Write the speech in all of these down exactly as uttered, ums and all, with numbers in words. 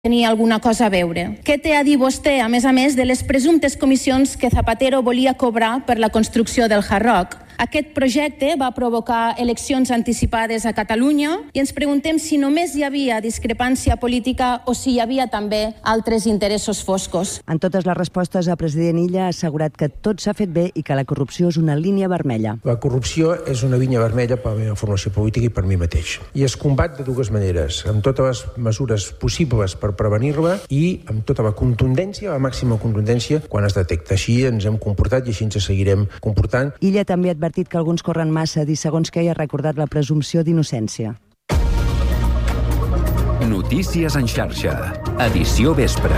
tenir alguna cosa a veure. Què té a dir vostè, a més a més, de les presumptes comissions que Zapatero volia cobrar per la construcció del Hard Rock? Aquest projecte va provocar eleccions anticipades a Catalunya i ens preguntem si només hi havia discrepància política o si hi havia també altres interessos foscos. En totes les respostes, el president Illa ha assegurat que tot s'ha fet bé i que la corrupció és una línia vermella. La corrupció és una línia vermella per la meva formació política i per mi mateix. I es combat de dues maneres, amb totes les mesures possibles per prevenir-la i amb tota la contundència, la màxima contundència, quan es detecta. Així ens hem comportat i així ens seguirem comportant. Illa també ha advertit que alguns corren massa, i segons que ella ha recordat la presumpció d'innocència. Notícies en xarxa, edició vespre.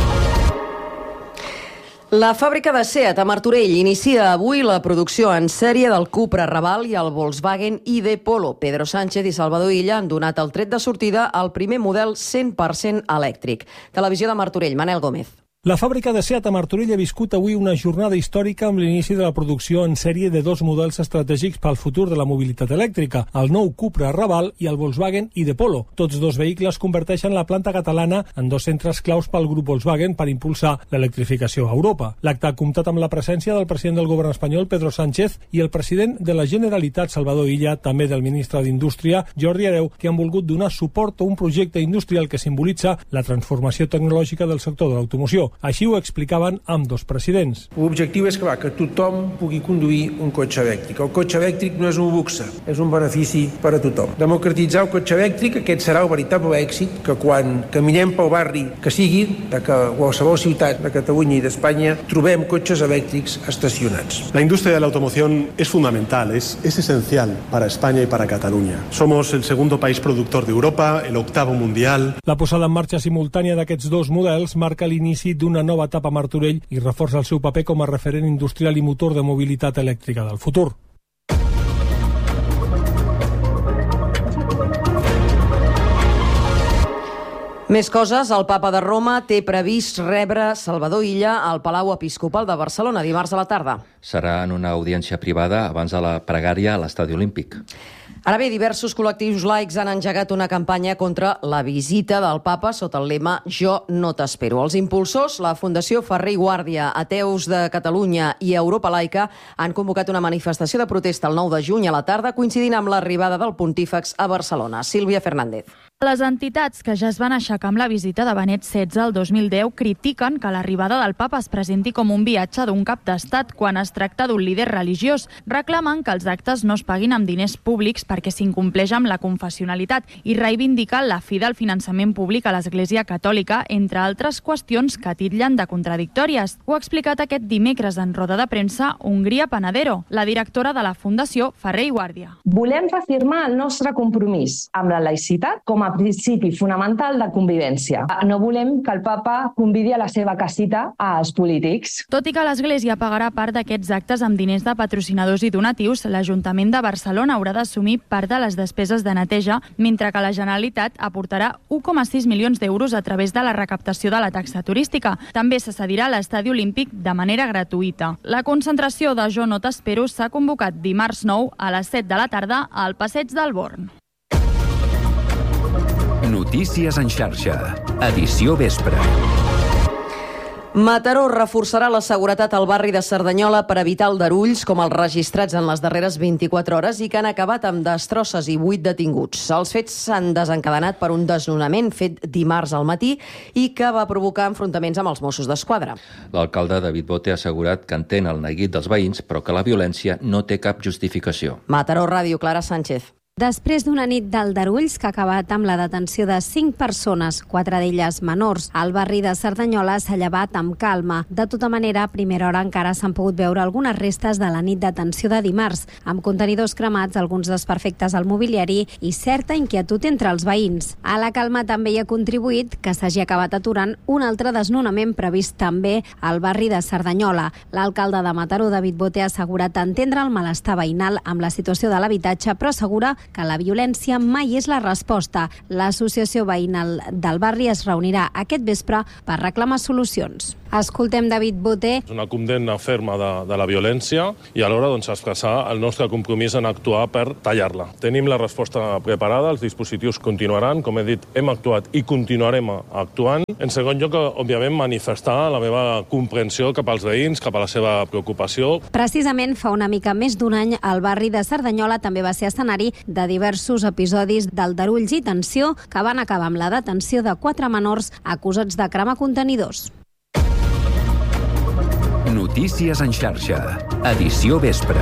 La fàbrica de Seat a Martorell inicia avui la producció en sèrie del Cupra Raval i el Volkswagen I D Polo. Pedro Sánchez i Salvador Illa han donat el tret de sortida al primer model cent per cent elèctric. Televisió de Martorell, Manel Gómez. La fàbrica de Seat a Martorell ha viscut avui una jornada històrica amb l'inici de la producció en sèrie de dos models estratègics pel futur de la mobilitat elèctrica, el nou Cupra Raval i el Volkswagen I D Polo. Tots dos vehicles converteixen la planta catalana en dos centres claus pel grup Volkswagen per impulsar l'electrificació a Europa. L'acte ha comptat amb la presència del president del govern espanyol, Pedro Sánchez, i el president de la Generalitat, Salvador Illa, també del ministre d'Indústria, Jordi Hereu, que han volgut donar suport a un projecte industrial que simbolitza la transformació tecnològica del sector de l'automoció. Així ho explicaven amb dos presidents. L'objectiu és que, va, que tothom pugui conduir un cotxe elèctric. El cotxe elèctric no és un luxe, és un benefici per a tothom. Democratitzar el cotxe elèctric, aquest serà el veritable èxit, que quan caminem pel barri que sigui, de que qualsevol ciutat de Catalunya i d'Espanya trobem cotxes elèctrics estacionats. La industria de la automoción es fundamental, es, es esencial para España y para Cataluña. Somos el segundo país productor de Europa, el octavo mundial. La posada en marxa simultània d'aquests dos models marca l'inici d'un una nova etapa a Martorell i reforça el seu paper com a referent industrial i motor de mobilitat elèctrica del futur. Més coses, el papa de Roma té previst rebre Salvador Illa al Palau Episcopal de Barcelona dimarts a la tarda. Serà en una audiència privada abans de la pregària a l'Estadi Olímpic. Ara bé, diversos col·lectius laics han engegat una campanya contra la visita del papa sota el lema Jo no t'espero. Els impulsors, la Fundació Ferrer i Guàrdia, Ateus de Catalunya i Europa Laica, han convocat una manifestació de protesta el nou de juny a la tarda, coincidint amb l'arribada del pontífex a Barcelona. Sílvia Fernández. Les entitats que ja es van aixecar amb la visita de Benet setze el dos mil deu critiquen que l'arribada del papa es presenti com un viatge d'un cap d'estat quan es tracta d'un líder religiós. Reclamen que els actes no es paguin amb diners públics perquè s'incompleix amb la confessionalitat i reivindiquen la fi del finançament públic a l'Església Catòlica, entre altres qüestions que titllen de contradictòries. Ho ha explicat aquest dimecres en roda de premsa Hongria Panadero, la directora de la Fundació Ferrer i Guàrdia. Volem reafirmar el nostre compromís amb la laïcitat com a a principi fonamental de convivència. No volem que el papa convidi a la seva casita als polítics. Tot i que l'Església pagarà part d'aquests actes amb diners de patrocinadors i donatius, l'Ajuntament de Barcelona haurà d'assumir part de les despeses de neteja, mentre que la Generalitat aportarà un coma sis milions d'euros a través de la recaptació de la taxa turística. També se cedirà a l'Estadi Olímpic de manera gratuïta. La concentració de Jo no t'espero s'ha convocat dimarts nou a les set de la tarda al Passeig del Born. Notícies en xarxa, edició vespre. Mataró reforçarà la seguretat al barri de Cerdanyola per evitar aldarulls com els registrats en les darreres vint-i-quatre hores i que han acabat amb destrosses i vuit detinguts. Els fets s'han desencadenat per un desnonament fet dimarts al matí i que va provocar enfrontaments amb els Mossos d'Esquadra. L'alcalde David Bote ha assegurat que entén el neguit dels veïns, però que la violència no té cap justificació. Mataró Ràdio, Clara Sánchez. Després d'una nit d'aldarulls que ha acabat amb la detenció de cinc persones, quatre d'elles menors, el barri de Cerdanyola s'ha llevat amb calma. De tota manera, a primera hora encara s'han pogut veure algunes restes de la nit d'atenció de dimarts, amb contenidors cremats, alguns desperfectes al mobiliari i certa inquietud entre els veïns. A la calma també hi ha contribuït que s'hagi acabat aturant un altre desnonament previst també al barri de Cerdanyola. L'alcalde de Mataró, David Bote, ha assegurat entendre el malestar veïnal amb la situació de l'habitatge, però assegura que la violència mai és la resposta. L'associació veïnal del barri es reunirà aquest vespre per reclamar solucions. Escoltem David Boté. És una condemna ferma de, de la violència i alhora doncs, expressar el nostre compromís en actuar per tallar-la. Tenim la resposta preparada, els dispositius continuaran, com he dit, hem actuat i continuarem actuant. En segon lloc, òbviament, manifestar la meva comprensió cap als veïns, cap a la seva preocupació. Precisament fa una mica més d'un any el barri de Cerdanyola també va ser escenari de diversos episodis d'aldarulls i tensió que van acabar amb la detenció de quatre menors acusats de cremar contenidors. Notícies en xarxa. Edició vespre.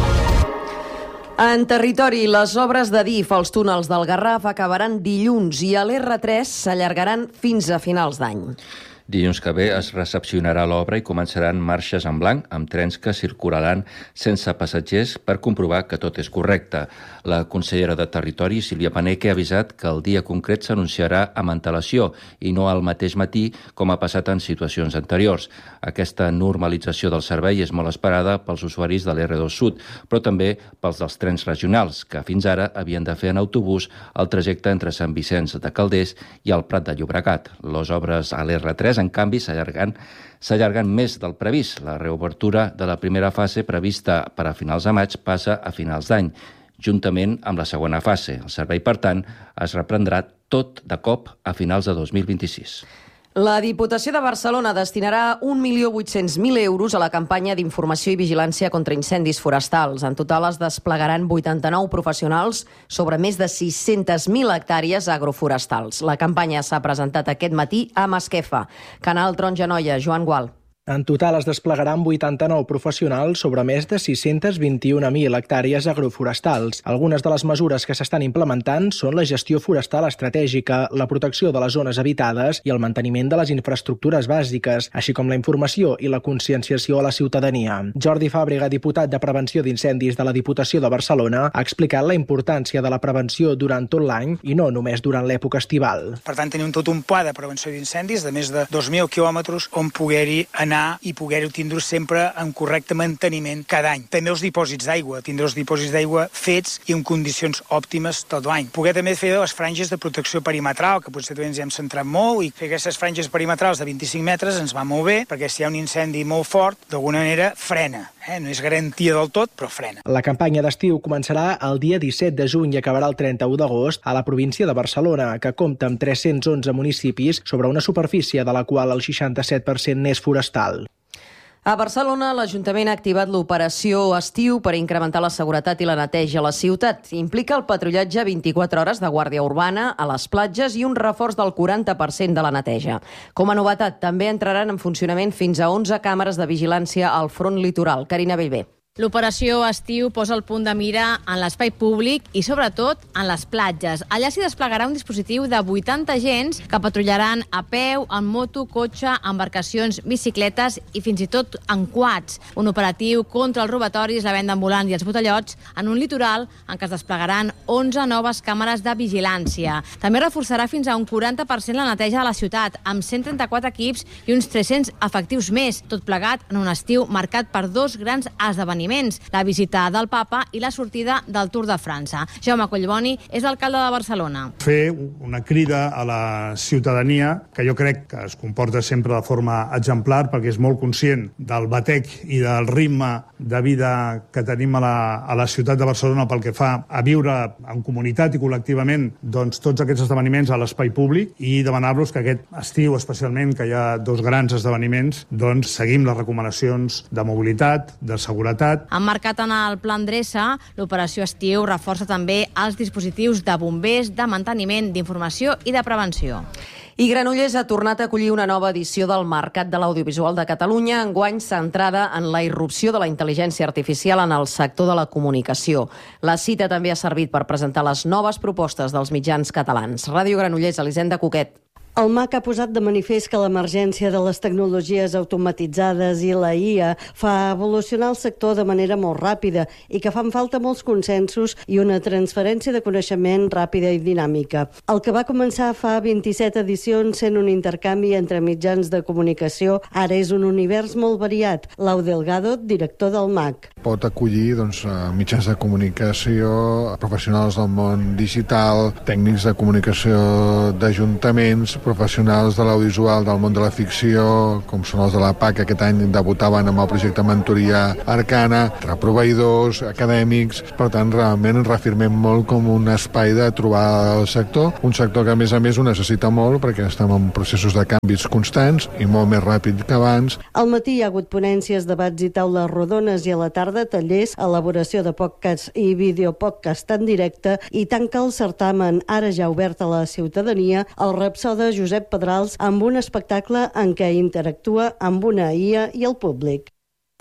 En territori, les obres de D I F als túnels del Garraf acabaran dilluns i a l'R tres s'allargaran fins a finals d'any. Dilluns que ve es recepcionarà l'obra i començaran marxes en blanc amb trens que circularan sense passatgers per comprovar que tot és correcte. La consellera de Territori, Sílvia Paneque, ha avisat que el dia concret s'anunciarà amb antelació i no al mateix matí, com ha passat en situacions anteriors. Aquesta normalització del servei és molt esperada pels usuaris de l'R dos Sud, però també pels dels trens regionals, que fins ara havien de fer en autobús el trajecte entre Sant Vicenç de Calders i el Prat de Llobregat. Les obres a l'R tres, en canvi, s'allarguen s'allarguen més del previst. La reobertura de la primera fase prevista per a finals de maig passa a finals d'any, juntament amb la segona fase. El servei, per tant, es reprendrà tot de cop a finals de dos mil vint-i-sis. La Diputació de Barcelona destinarà un milió vuit-cents mil euros a la campanya d'informació i vigilància contra incendis forestals. En total es desplegaran vuitanta-nou professionals sobre més de sis-centes mil hectàrees agroforestals. La campanya s'ha presentat aquest matí a Masquefa. Canal Taronja Noia, Joan Gual. En total es desplegaran vuitanta-nou professionals sobre més de sis-cents vint-i-un mil hectàrees agroforestals. Algunes de les mesures que s'estan implementant són la gestió forestal estratègica, la protecció de les zones habitades i el manteniment de les infraestructures bàsiques, així com la informació i la conscienciació a la ciutadania. Jordi Fàbrega, diputat de Prevenció d'Incendis de la Diputació de Barcelona, ha explicat la importància de la prevenció durant tot l'any i no només durant l'època estival. Per tant, tenim tot un pla de prevenció d'incendis de més de dos mil quilòmetres on poder-hi anar i poder-ho tindre sempre en correcte manteniment cada any. També els dipòsits d'aigua, tindre els dipòsits d'aigua fets i en condicions òptimes tot l'any. Poder també fer les franges de protecció perimetral, que potser també ens hem centrat molt, i fer aquestes franges perimetrals de vint-i-cinc metres ens va molt bé, perquè si hi ha un incendi molt fort, d'alguna manera frena. Eh? No és garantia del tot, però frena. La campanya d'estiu començarà el dia disset de juny i acabarà el trenta-u d'agost a la província de Barcelona, que compta amb tres-cents onze municipis sobre una superfície de la qual el seixanta-set per cent n'és forestal. A Barcelona, l'Ajuntament ha activat l'operació Estiu per incrementar la seguretat i la neteja a la ciutat. Implica el patrullatge vint-i-quatre hores de guàrdia urbana a les platges i un reforç del quaranta per cent de la neteja. Com a novetat, també entraran en funcionament fins a onze càmeres de vigilància al front litoral. Carina Bellver. L'operació Estiu posa el punt de mira en l'espai públic i, sobretot, en les platges. Allà s'hi desplegarà un dispositiu de vuitanta agents que patrullaran a peu, en moto, cotxe, embarcacions, bicicletes i fins i tot en quads. Un operatiu contra els robatoris, la venda ambulant i els botellots en un litoral en què es desplegaran onze noves càmeres de vigilància. També reforçarà fins a un quaranta per cent la neteja de la ciutat, amb cent trenta-quatre equips i uns tres-cents efectius més, tot plegat en un estiu marcat per dos grans esdeveniments: la visita del Papa i la sortida del Tour de França. Jaume Collboni és alcalde de Barcelona. Fer una crida a la ciutadania, que jo crec que es comporta sempre de forma exemplar, perquè és molt conscient del batec i del ritme de vida que tenim a la, a la ciutat de Barcelona pel que fa a viure en comunitat i col·lectivament doncs, tots aquests esdeveniments a l'espai públic, i demanar-los que aquest estiu, especialment, que hi ha dos grans esdeveniments, doncs seguim les recomanacions de mobilitat, de seguretat. Emmarcat en el Pla Endreça, l'operació Estiu reforça també els dispositius de bombers, de manteniment, d'informació i de prevenció. I Granollers ha tornat a acollir una nova edició del Mercat de l'Audiovisual de Catalunya, enguany centrada en la irrupció de la intel·ligència artificial en el sector de la comunicació. La cita també ha servit per presentar les noves propostes dels mitjans catalans. Ràdio Granollers, Elisenda Coquet. El M A C ha posat de manifest que l'emergència de les tecnologies automatitzades i la I A fa evolucionar el sector de manera molt ràpida i que fan falta molts consensos i una transferència de coneixement ràpida i dinàmica. El que va començar fa vint-i-set edicions sent un intercanvi entre mitjans de comunicació, ara és un univers molt variat. Lau Delgado, director del M A C. pot acollir doncs, mitjans de comunicació, professionals del món digital, tècnics de comunicació d'ajuntaments, professionals de l'audiovisual del món de la ficció, com són els de la P A C, que aquest any debutaven amb el projecte Mentoria Arcana, entre proveïdors, acadèmics. Per tant, realment ens reafirmem molt com un espai de trobar el sector, un sector que a més a més ho necessita molt perquè estem en processos de canvis constants i molt més ràpid que abans. Al matí hi ha hagut ponències, debats i taules rodones i a la tarda tallers, elaboració de podcasts i videopodcast en directe i tanca el certamen, ara ja obert a la ciutadania, el rapsode Josep Pedrals amb un espectacle en què interactua amb una I A i el públic.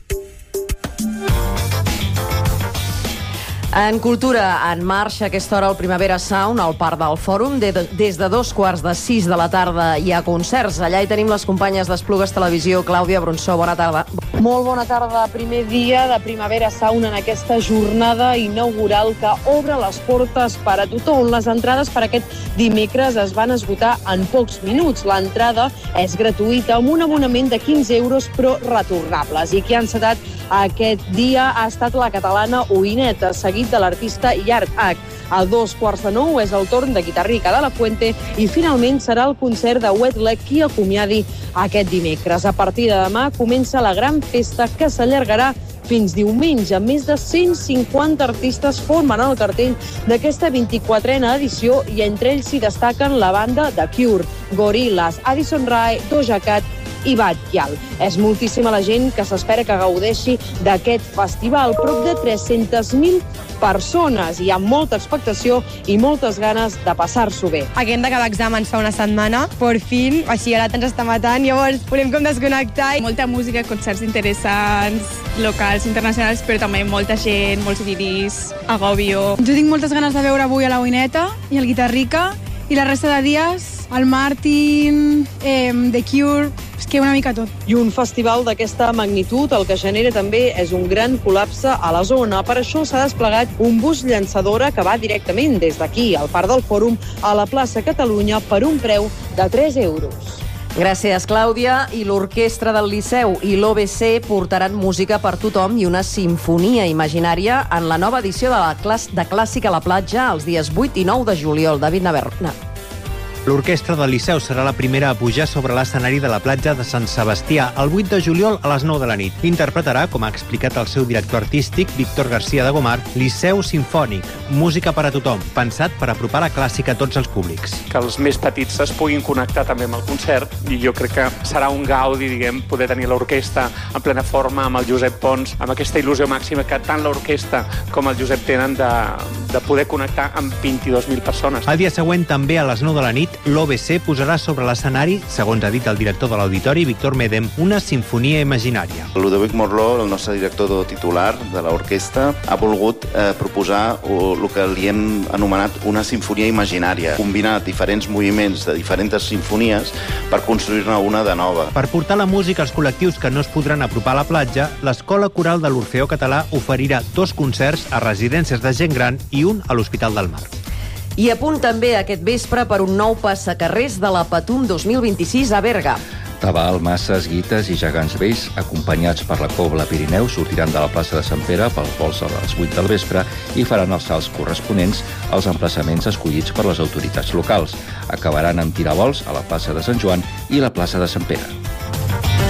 En cultura, en marxa a aquesta hora el Primavera Sound al Parc del Fòrum. De, des de dos quarts de sis de la tarda hi ha concerts. Allà hi tenim les companyes d'Esplugues Televisió. Clàudia Bronsó, bona tarda. Molt bona tarda. Primer dia de Primavera Sound en aquesta jornada inaugural que obre les portes per a tothom. Les entrades per aquest dimecres es van esgotar en pocs minuts. L'entrada és gratuïta amb un abonament de quinze euros però retornables. I qui ha encetat aquest dia ha estat la catalana Oineta, seguit de l'artista Yard H. A dos quarts de nou és el torn de Guitarrica de la Fuente i finalment serà el concert de Wet Leg qui acomiadi aquest dimecres. A partir de demà comença la gran festa que s'allargarà fins diumenge. Més de cent cinquanta artistes formen el cartell d'aquesta vint-i-quatrena edició i entre ells s'hi destaquen la banda The Cure, Gorillaz, Addison Rae, Doja Cat i Batllal. És moltíssima la gent que s'espera que gaudeixi d'aquest festival. Prop de tres-centes mil persones. Hi ha molta expectació i moltes ganes de passar-s'ho bé. Haguem d'acabar exàmens fa una setmana, per fin, batxillerat ens està matant, llavors volem com desconnectar. Molta música, concerts interessants, locals, internacionals, però també molta gent, molts guiris, agòbio. Jo tinc moltes ganes de veure avui a la Oineta i el Guitarrica i la resta de dies, el Martin, eh, The Cure, és que una mica tot. I un festival d'aquesta magnitud el que genera també és un gran col·lapse a la zona. Per això s'ha desplegat un bus llançadora que va directament des d'aquí, al Parc del Fòrum, a la plaça Catalunya per un preu de tres euros. Gràcies, Clàudia. I l'Orquestra del Liceu i l'O B C portaran música per tothom i una sinfonia imaginària en la nova edició de, la clàs de Clàssica a la platja els dies vuit i nou de juliol. David Navarrete. L'Orquestra del Liceu serà la primera a pujar sobre l'escenari de la platja de Sant Sebastià el vuit de juliol a les nou de la nit. Interpretarà, com ha explicat el seu director artístic, Víctor García de Gomar, Liceu Simfònic, música per a tothom, pensat per apropar la clàssica a tots els públics. Que els més petits es puguin connectar també amb el concert i jo crec que serà un gaudi, diguem, poder tenir l'orquestra en plena forma amb el Josep Pons, amb aquesta il·lusió màxima que tant l'orquestra com el Josep tenen de, de poder connectar amb vint-i-dos mil persones. El dia següent, també a les nou de la nit, l'O B C posarà sobre l'escenari, segons ha dit el director de l'Auditori, Víctor Medem, una sinfonia imaginària. Ludovic Morló, el nostre director titular de l'orquestra, ha volgut eh, proposar el que li hem anomenat una sinfonia imaginària, combinar diferents moviments de diferents sinfonies per construir-ne una de nova. Per portar la música als col·lectius que no es podran apropar a la platja, l'Escola Coral de l'Orfeó Català oferirà dos concerts a residències de gent gran i un a l'Hospital del Mar. I a punt també aquest vespre per un nou passacarrers de la Patum dos mil vint-i-sis a Berga. Tabal, Masses, Guites i Gegants Vells, acompanyats per la Cobla Pirineu, sortiran de la plaça de Sant Pere pels vols a les vuit del vespre i faran els salts corresponents als emplaçaments escollits per les autoritats locals. Acabaran amb tiravols a la plaça de Sant Joan i la plaça de Sant Pere.